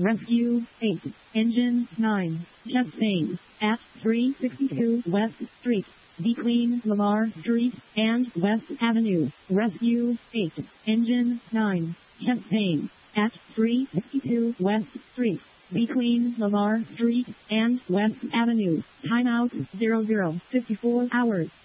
Rescue 8, Engine 9, Chastain, at 362 West Street, between Lamar Street and West Avenue. Rescue 8, Engine 9, Chastain, at 362 West Street, between Lamar Street and West Avenue. Timeout 0054 hours.